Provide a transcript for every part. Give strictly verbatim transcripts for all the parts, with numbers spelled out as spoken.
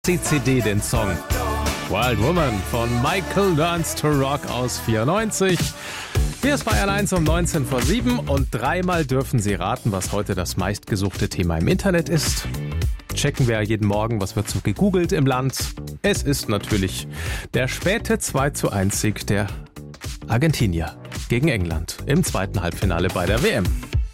C C D den Song Wild Woman von Michael Learns to Rock aus vierundneunzig. Hier ist Bayern eins um neunzehn vor sieben und dreimal dürfen Sie raten, was heute das meistgesuchte Thema im Internet ist. Checken wir jeden Morgen, was wird so gegoogelt im Land. Es ist natürlich der späte zwei zu eins Sieg der Argentinier gegen England im zweiten Halbfinale bei der W M.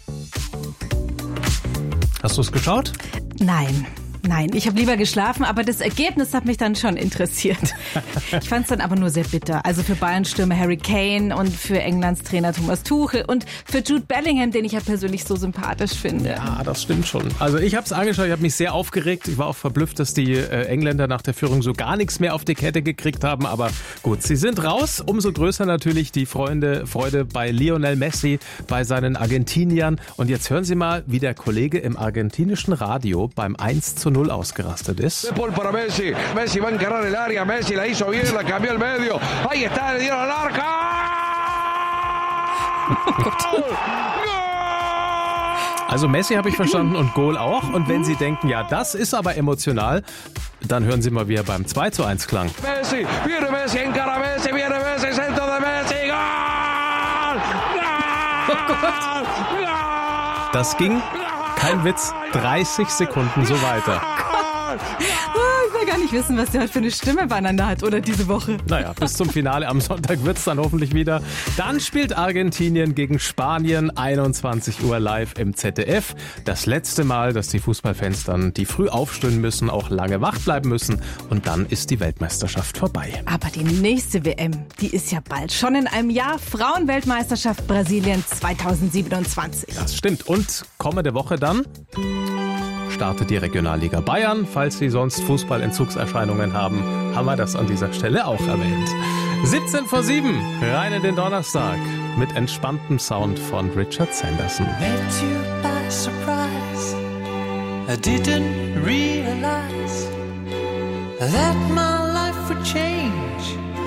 Hast du es geschaut? Nein. Nein, ich habe lieber geschlafen, aber das Ergebnis hat mich dann schon interessiert. Ich fand es dann aber nur sehr bitter. Also für Bayern-Stürmer Harry Kane und für Englands Trainer Thomas Tuchel und für Jude Bellingham, den ich ja persönlich so sympathisch finde. Ja, das stimmt schon. Also ich habe es angeschaut, ich habe mich sehr aufgeregt. Ich war auch verblüfft, dass die äh, Engländer nach der Führung so gar nichts mehr auf die Kette gekriegt haben. Aber gut, sie sind raus. Umso größer natürlich die Freude, Freude bei Lionel Messi, bei seinen Argentiniern. Und jetzt hören Sie mal, wie der Kollege im argentinischen Radio beim eins zu null ausgerastet ist. Paul para Messi, Messi va a encarar el área, Messi la hizo bien, la cambió al medio, ahí está, le dieron al arco. Also Messi habe ich verstanden und Goal auch. Und wenn Sie denken, ja, das ist aber emotional, dann hören Sie mal, wie er beim zwei zu eins klang. Messi, viene Messi, encara Messi, viene Messi, centro de Messi, Goal! Goal! Goal! Das ging, kein Witz, dreißig Sekunden so weiter. Ich will gar nicht wissen, was der halt für eine Stimme beieinander hat oder diese Woche. Naja, bis zum Finale am Sonntag wird's dann hoffentlich wieder. Dann spielt Argentinien gegen Spanien, einundzwanzig Uhr live im Z D F. Das letzte Mal, dass die Fußballfans dann, die früh aufstehen müssen, auch lange wach bleiben müssen. Und dann ist die Weltmeisterschaft vorbei. Aber die nächste W M, die ist ja bald. Schon in einem Jahr. Frauenweltmeisterschaft Brasilien zweitausendsiebenundzwanzig. Das stimmt. Und kommende Woche dann startet die Regionalliga Bayern. Falls Sie sonst Fußballentzugserscheinungen haben, haben wir das an dieser Stelle auch erwähnt. siebzehn vor sieben, rein in den Donnerstag mit entspanntem Sound von Richard Sanderson. Met you by surprise. I didn't realize that my life would change.